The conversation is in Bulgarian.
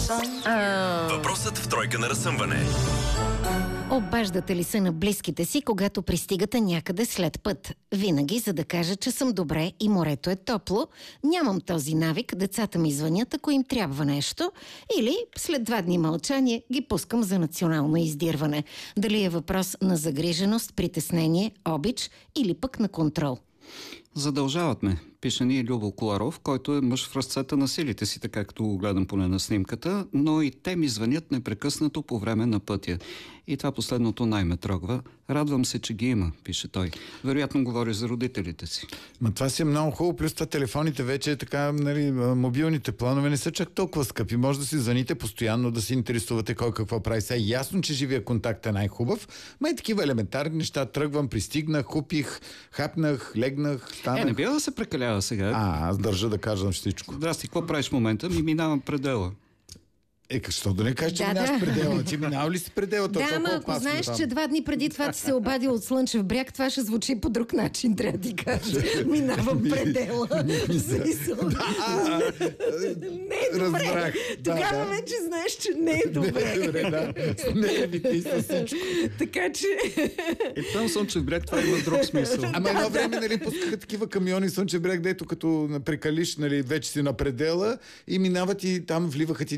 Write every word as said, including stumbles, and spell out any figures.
А... Въпросът в тройка на разсъмване. Обаждате ли се на близките си, когато пристигате някъде след път? Винаги, за да кажа, че съм добре и морето е топло. Нямам този навик, децата ми звънят, ако им трябва нещо. Или след два дни мълчание ги пускам за национално издирване. Дали е въпрос на загриженост, притеснение, обич или пък на контрол? Задължават ме, пише ни Любо Коларов, който е мъж в разцвета на силите си, така както го гледам поне на снимката, но и те ми звънят непрекъснато по време на пътя. И това последното най-ме трогва. Радвам се, че ги има, пише той. Вероятно говори за родителите си. Ма това си е много хубаво, плюс това телефоните вече е така, нали, мобилните планове не са чак толкова скъпи. Може да си звъните постоянно, да се интересувате кой какво прави. Сега ясно, че живия контакт е най-хубав, ма и такива елементарни неща. Тръгвам, пристигнах, купих, хапнах, легнах, станах. Е, не бива да се прекалява сега. А, аз държа да кажа всичко. Здрасти, какво правиш в момента? Ми минавам предела. Е, защо да не кажеш, че Да, минаваш да. предела? Ти минал ли си предела? Да, ама ако знаеш, че два дни преди това ти се обадил от Слънчев бряг, това ще звучи по друг начин, трябва да ти кажа. Минавам предела. Смисъл. Не е добре. Разбрах. Тогава Да, да. вече знаеш, че не е добре. Добре, да. Не, ви ти със всичко. Така че... И там Слънчев бряг, това има друг смисъл. Ама едно време, нали, пускаха такива камиони Слънчев бряг, дето като прекалиш, нали, вече си на предела и минават и там вливаха ти